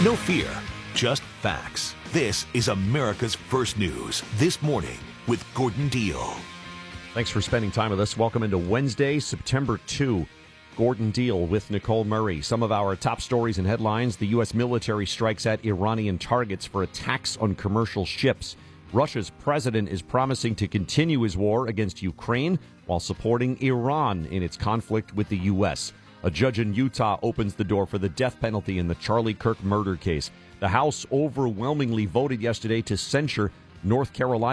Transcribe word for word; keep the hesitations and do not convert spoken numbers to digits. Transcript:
No fear, just facts. This is America's First News This Morning with Gordon Deal. Thanks for spending time with us. Welcome into Wednesday, September second. Gordon Deal with Nicole Murray. Some of our top stories and headlines. The U S military strikes at Iranian targets for attacks on commercial ships. Russia's president is promising to continue his war against Ukraine while supporting Iran in its conflict with the U S. A judge in Utah opens the door for the death penalty in the Charlie Kirk murder case. The House overwhelmingly voted yesterday to censure North Carolina